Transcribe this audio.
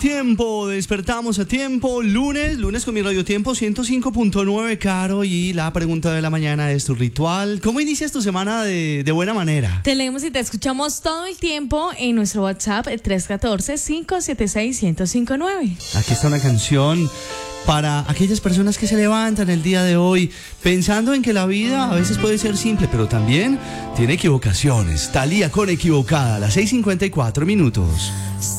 tiempo, despertamos a tiempo, lunes con mi Radio Tiempo 105.9, Caro, y la pregunta de la mañana es tu ritual. ¿Cómo inicias tu semana de buena manera? Te leemos y te escuchamos todo el tiempo en nuestro WhatsApp, el 314-576-1059. Aquí está una canción para aquellas personas que se levantan el día de hoy pensando en que la vida a veces puede ser simple, pero también tiene equivocaciones. Thalía con Equivocada, a las 6:54 minutos.